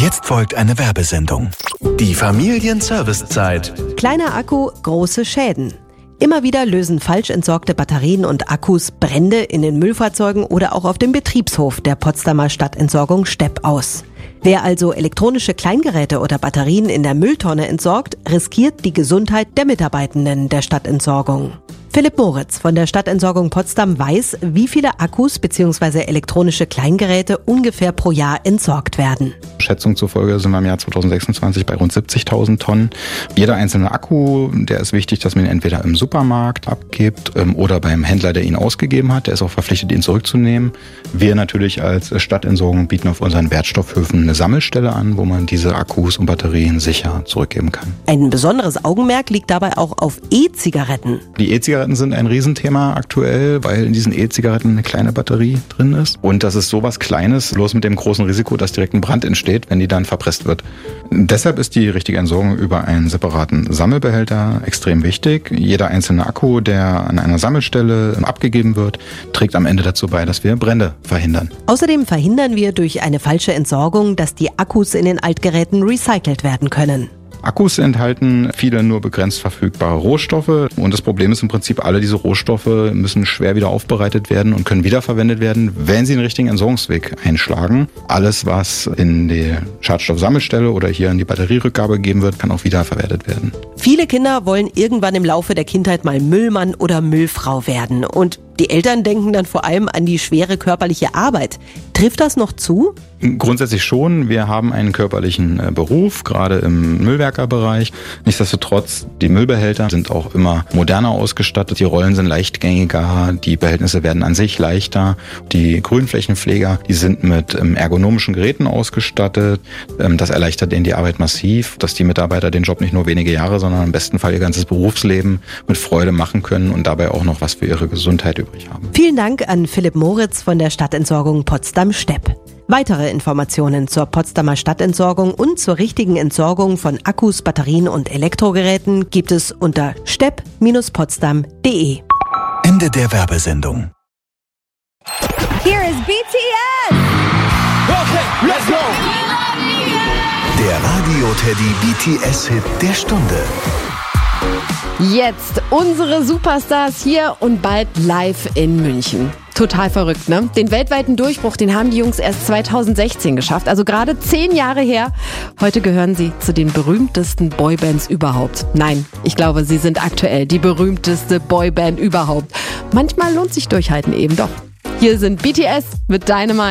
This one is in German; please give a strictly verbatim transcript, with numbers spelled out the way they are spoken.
Jetzt folgt eine Werbesendung. Die Familienservicezeit. Kleiner Akku, große Schäden. Immer wieder lösen falsch entsorgte Batterien und Akkus Brände in den Müllfahrzeugen oder auch auf dem Betriebshof der Potsdamer Stadtentsorgung Stepp aus. Wer also elektronische Kleingeräte oder Batterien in der Mülltonne entsorgt, riskiert die Gesundheit der Mitarbeitenden der Stadtentsorgung. Philipp Moritz von der Stadtentsorgung Potsdam weiß, wie viele Akkus bzw. elektronische Kleingeräte ungefähr pro Jahr entsorgt werden. Schätzung zufolge sind wir im Jahr zweitausendsechsundzwanzig bei rund siebzigtausend Tonnen. Jeder einzelne Akku, der ist wichtig, dass man ihn entweder im Supermarkt abgibt ähm, oder beim Händler, der ihn ausgegeben hat. Der ist auch verpflichtet, ihn zurückzunehmen. Wir natürlich als Stadtentsorgung bieten auf unseren Wertstoffhöfen eine Sammelstelle an, wo man diese Akkus und Batterien sicher zurückgeben kann. Ein besonderes Augenmerk liegt dabei auch auf E-Zigaretten. Die E-Zigaretten sind ein Riesenthema aktuell, weil in diesen E-Zigaretten eine kleine Batterie drin ist. Und das ist sowas Kleines, bloß mit dem großen Risiko, dass direkt ein Brand entsteht, wenn die dann verpresst wird. Deshalb ist die richtige Entsorgung über einen separaten Sammelbehälter extrem wichtig. Jeder einzelne Akku, der an einer Sammelstelle abgegeben wird, trägt am Ende dazu bei, dass wir Brände verhindern. Außerdem verhindern wir durch eine falsche Entsorgung, dass die Akkus in den Altgeräten recycelt werden können. Akkus enthalten viele nur begrenzt verfügbare Rohstoffe und das Problem ist im Prinzip, alle diese Rohstoffe müssen schwer wieder aufbereitet werden und können wiederverwendet werden, wenn sie den richtigen Entsorgungsweg einschlagen. Alles, was in die Schadstoffsammelstelle oder hier in die Batterierückgabe gegeben wird, kann auch wiederverwertet werden. Viele Kinder wollen irgendwann im Laufe der Kindheit mal Müllmann oder Müllfrau werden und die Eltern denken dann vor allem an die schwere körperliche Arbeit. Trifft das noch zu? Grundsätzlich schon. Wir haben einen körperlichen Beruf, gerade im Müllwerkerbereich. Nichtsdestotrotz, die Müllbehälter sind auch immer moderner ausgestattet. Die Rollen sind leichtgängiger, die Behältnisse werden an sich leichter. Die Grünflächenpfleger, die sind mit ergonomischen Geräten ausgestattet. Das erleichtert denen die Arbeit massiv, dass die Mitarbeiter den Job nicht nur wenige Jahre, sondern im besten Fall ihr ganzes Berufsleben mit Freude machen können und dabei auch noch was für ihre Gesundheit übrig haben. Vielen Dank an Philipp Moritz von der Stadtentsorgung Potsdam-Stepp. Weitere Informationen zur Potsdamer Stadtentsorgung und zur richtigen Entsorgung von Akkus, Batterien und Elektrogeräten gibt es unter stepp Bindestrich potsdam punkt de. Ende der Werbesendung. Here is B T S! Okay, let's go! Der Radio-Teddy B T S-Hit der Stunde. Jetzt unsere Superstars hier und bald live in München. Total verrückt, ne? Den weltweiten Durchbruch, den haben die Jungs erst zweitausendsechzehn geschafft, also gerade zehn Jahre her. Heute gehören sie zu den berühmtesten Boybands überhaupt. Nein, ich glaube, sie sind aktuell die berühmteste Boyband überhaupt. Manchmal lohnt sich Durchhalten eben doch. Hier sind B T S mit Dynamite.